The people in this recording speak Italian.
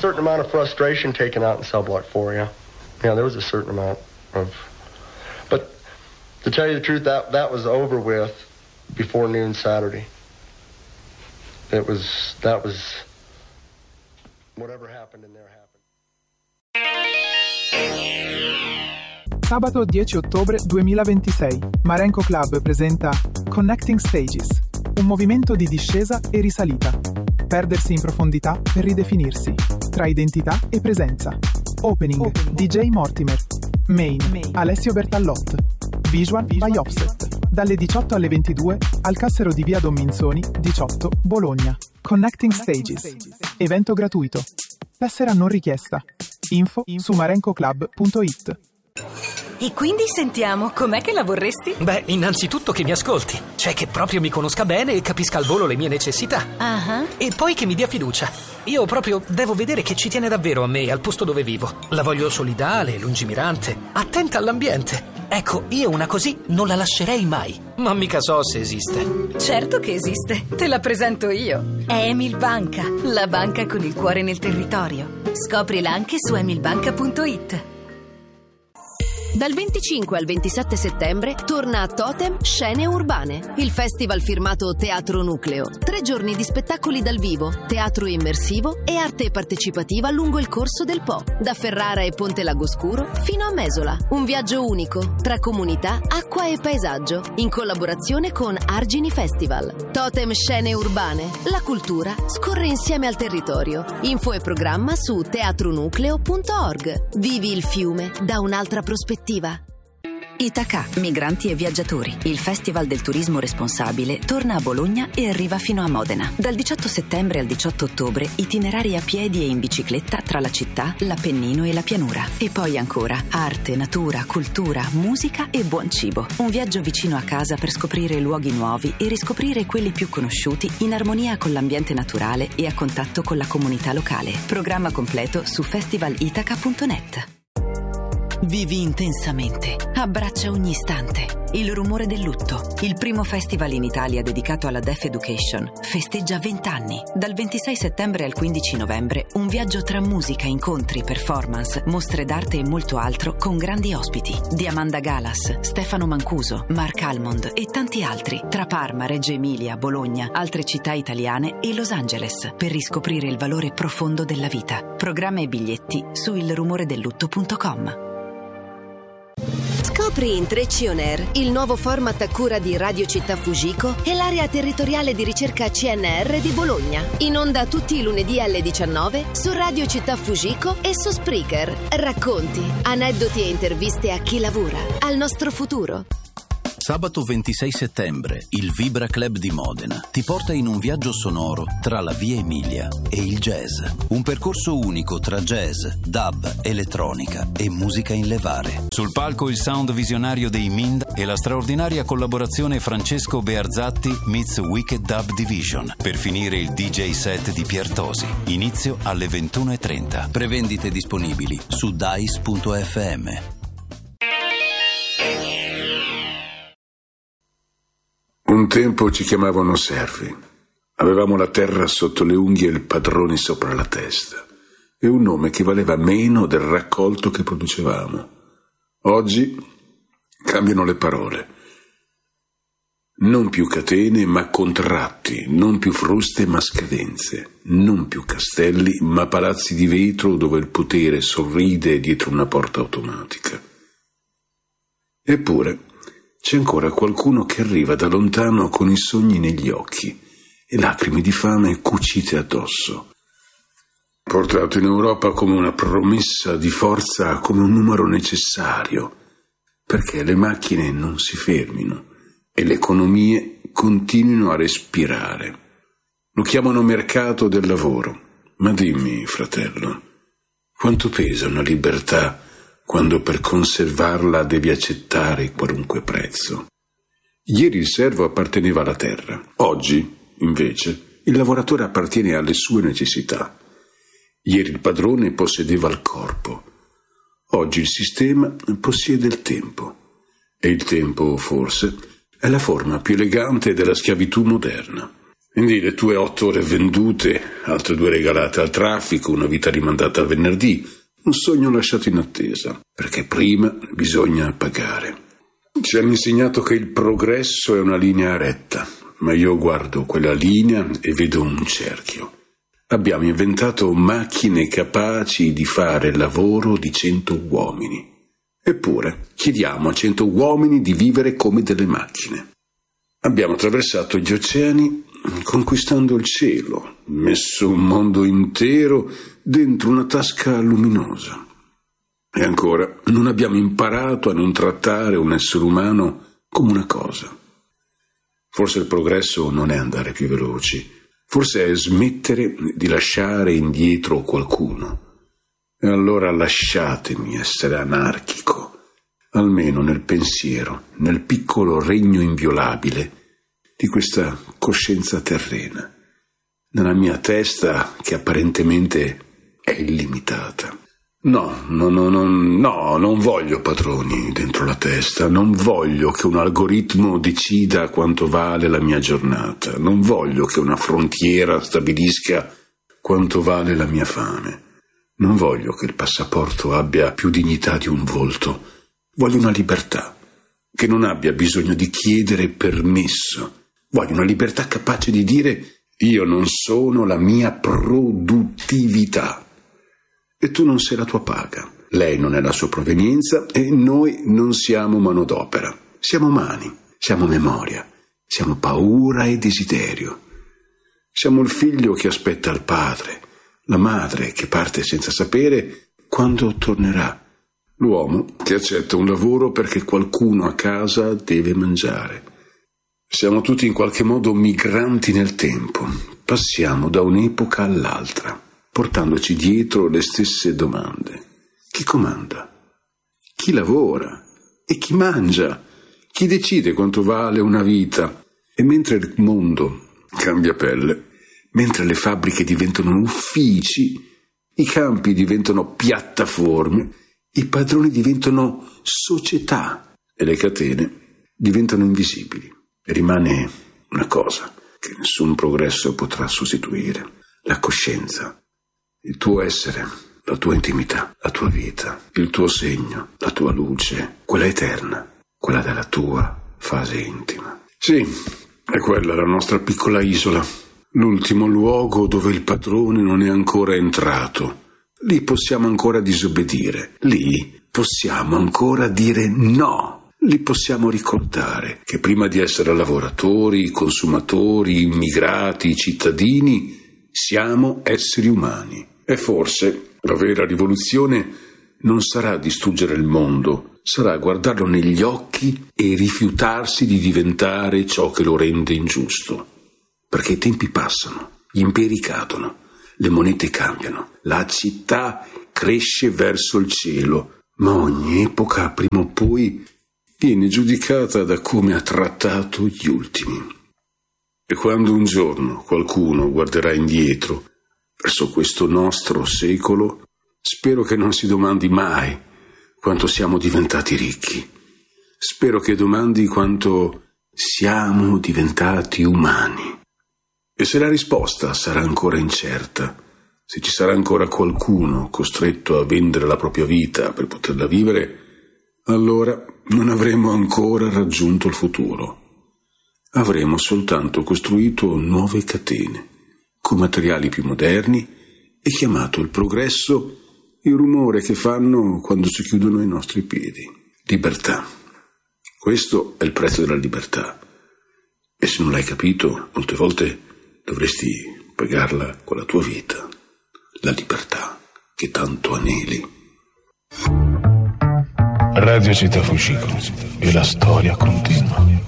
certain amount of frustration taken out in Subblock 4, yeah. Yeah, there was a certain amount of... But to tell you the truth, that was over with before noon Saturday. That was... Whatever happened in there happened. Sabato 10 ottobre 2026, Marenco Club presenta Connecting Stages, un movimento di discesa e risalita. Perdersi in profondità per ridefinirsi, tra identità e presenza. Opening, DJ Mortimer. Main, Alessio Bertallot. Visual by Offset. Dalle 18 alle 22 al Cassero di via Don Minzoni, 18, Bologna. Connecting Stages. Evento gratuito. Tessera non richiesta. Info su marencoclub.it. E quindi sentiamo, com'è che la vorresti? Beh, innanzitutto che mi ascolti, cioè che proprio mi conosca bene e capisca al volo le mie necessità. E poi che mi dia fiducia. Io proprio devo vedere che ci tiene davvero a me, al posto dove vivo. La voglio solidale, lungimirante, attenta all'ambiente. Ecco, io una così non la lascerei mai. Ma mica so se esiste. Certo che esiste, te la presento io. È Emil Banca, la banca con il cuore nel territorio. Scoprila anche su emilbanca.it. Dal 25 al 27 settembre torna a Totem Scene Urbane, il festival firmato Teatro Nucleo. 3 giorni di spettacoli dal vivo, teatro immersivo e arte partecipativa lungo il corso del Po, da Ferrara e Ponte Lagoscuro fino a Mesola. Un viaggio unico tra comunità, acqua e paesaggio, in collaborazione con Argini Festival. Totem Scene Urbane, la cultura scorre insieme al territorio. Info e programma su teatronucleo.org. Vivi il fiume da un'altra prospettiva. Itaca, migranti e viaggiatori. Il Festival del Turismo Responsabile torna a Bologna e arriva fino a Modena. Dal 18 settembre al 18 ottobre, itinerari a piedi e in bicicletta tra la città, l'Appennino e la pianura. E poi ancora arte, natura, cultura, musica e buon cibo. Un viaggio vicino a casa per scoprire luoghi nuovi e riscoprire quelli più conosciuti in armonia con l'ambiente naturale e a contatto con la comunità locale. Programma completo su festivalitaca.net. Vivi intensamente, abbraccia ogni istante. Il rumore del lutto, il primo festival in Italia dedicato alla Deaf Education, festeggia 20 anni. Dal 26 settembre al 15 novembre, un viaggio tra musica, incontri, performance, mostre d'arte e molto altro con grandi ospiti. Diamanda Galas, Stefano Mancuso, Mark Almond e tanti altri. Tra Parma, Reggio Emilia, Bologna, altre città italiane e Los Angeles, per riscoprire il valore profondo della vita. Programma e biglietti su ilrumoredelutto.com. Scopri in 3C On Air il nuovo format a cura di Radio Città Fujiko e l'area territoriale di ricerca CNR di Bologna. In onda tutti i lunedì alle 19 su Radio Città Fujiko e su Spreaker. Racconti, aneddoti e interviste a chi lavora, al nostro futuro. Sabato 26 settembre, il Vibra Club di Modena ti porta in un viaggio sonoro tra la Via Emilia e il jazz. Un percorso unico tra jazz, dub, elettronica e musica in levare. Sul palco il sound visionario dei Mind e la straordinaria collaborazione Francesco Bearzatti meets Wicked Dub Division per finire il DJ set di Piertosi. Inizio alle 21:30. Prevendite disponibili su dice.fm. Un tempo ci chiamavano servi. Avevamo la terra sotto le unghie e il padrone sopra la testa. E un nome che valeva meno del raccolto che producevamo. Oggi cambiano le parole. Non più catene, ma contratti. Non più fruste, ma scadenze. Non più castelli, ma palazzi di vetro dove il potere sorride dietro una porta automatica. Eppure c'è ancora qualcuno che arriva da lontano con i sogni negli occhi e lacrime di fame cucite addosso. Portato in Europa come una promessa di forza, come un numero necessario, perché le macchine non si fermino e le economie continuino a respirare. Lo chiamano mercato del lavoro. Ma dimmi, fratello, quanto pesa una libertà quando per conservarla devi accettare qualunque prezzo? Ieri il servo apparteneva alla terra. Oggi, invece, il lavoratore appartiene alle sue necessità. Ieri il padrone possedeva il corpo. Oggi il sistema possiede il tempo. E il tempo, forse, è la forma più elegante della schiavitù moderna. Quindi le tue 8 ore vendute, altre 2 regalate al traffico, una vita rimandata a venerdì, un sogno lasciato in attesa, perché prima bisogna pagare. Ci hanno insegnato che il progresso è una linea retta, ma io guardo quella linea e vedo un cerchio. Abbiamo inventato macchine capaci di fare il lavoro di 100 uomini. Eppure chiediamo a 100 uomini di vivere come delle macchine. Abbiamo attraversato gli oceani conquistando il cielo, messo un mondo intero dentro una tasca luminosa. E ancora non abbiamo imparato a non trattare un essere umano come una cosa. Forse il progresso non è andare più veloci, forse è smettere di lasciare indietro qualcuno. E allora lasciatemi essere anarchico, almeno nel pensiero, nel piccolo regno inviolabile di questa coscienza terrena, nella mia testa che apparentemente è illimitata. No, non voglio padroni dentro la testa, non voglio che un algoritmo decida quanto vale la mia giornata, non voglio che una frontiera stabilisca quanto vale la mia fame, non voglio che il passaporto abbia più dignità di un volto, voglio una libertà che non abbia bisogno di chiedere permesso. Voglio una libertà capace di dire: io non sono la mia produttività e tu non sei la tua paga. Lei non è la sua provenienza e noi non siamo manodopera. Siamo mani, siamo memoria, siamo paura e desiderio. Siamo il figlio che aspetta il padre, la madre che parte senza sapere quando tornerà, l'uomo che accetta un lavoro perché qualcuno a casa deve mangiare. Siamo tutti in qualche modo migranti nel tempo, passiamo da un'epoca all'altra, portandoci dietro le stesse domande. Chi comanda? Chi lavora? E chi mangia? Chi decide quanto vale una vita? E mentre il mondo cambia pelle, mentre le fabbriche diventano uffici, i campi diventano piattaforme, i padroni diventano società e le catene diventano invisibili. E rimane una cosa che nessun progresso potrà sostituire: la coscienza, il tuo essere, la tua intimità, la tua vita, il tuo segno, la tua luce, quella eterna, quella della tua fase intima. Sì, è quella la nostra piccola isola, l'ultimo luogo dove il padrone non è ancora entrato. Lì possiamo ancora disobbedire, lì possiamo ancora dire no. Li possiamo ricordare che prima di essere lavoratori, consumatori, immigrati, cittadini, siamo esseri umani. E forse la vera rivoluzione non sarà distruggere il mondo, sarà guardarlo negli occhi e rifiutarsi di diventare ciò che lo rende ingiusto. Perché i tempi passano, gli imperi cadono, le monete cambiano, la città cresce verso il cielo, ma ogni epoca prima o poi viene giudicata da come ha trattato gli ultimi. E quando un giorno qualcuno guarderà indietro verso questo nostro secolo, spero che non si domandi mai quanto siamo diventati ricchi. Spero che domandi quanto siamo diventati umani. E se la risposta sarà ancora incerta, se ci sarà ancora qualcuno costretto a vendere la propria vita per poterla vivere, allora non avremo ancora raggiunto il futuro. Avremo soltanto costruito nuove catene, con materiali più moderni, e chiamato il progresso il rumore che fanno quando si chiudono i nostri piedi. Libertà. Questo è il prezzo della libertà. E se non l'hai capito, molte volte dovresti pagarla con la tua vita. La libertà che tanto aneli. Radio Città Fucico e la storia continua.